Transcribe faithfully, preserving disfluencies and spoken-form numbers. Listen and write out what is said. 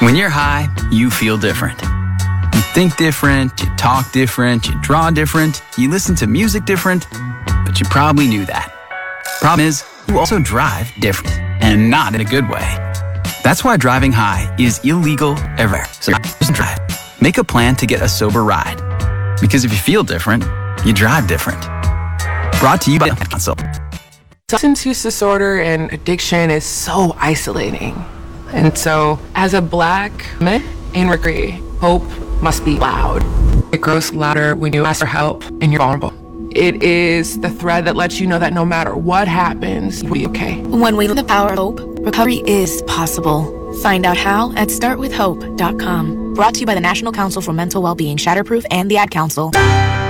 When you're high, you feel different. You think different, you talk different, you draw different, you listen to music different, but you probably knew that. Problem is, you also drive different, and not in a good way. That's why driving high is illegal everywhere. So just drive. Make a plan to get a sober ride. Because if you feel different, you drive different. Brought to you by the Council. Substance use disorder and addiction is so isolating. And so, as a Black man in recovery, hope must be loud. It grows louder when you ask for help and you're vulnerable. It is the thread that lets you know that no matter what happens, you'll be okay. When we live the power of hope, recovery is possible. Find out how at start with hope dot com. Brought to you by the National Council for Mental Wellbeing, Shatterproof, and the Ad Council.